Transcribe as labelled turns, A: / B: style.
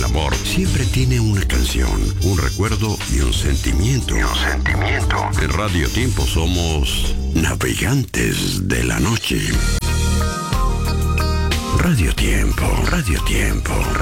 A: el amor siempre tiene una canción, un recuerdo y un sentimiento. En Radio Tiempo somos navegantes de la noche. Radio Tiempo, Radio Tiempo.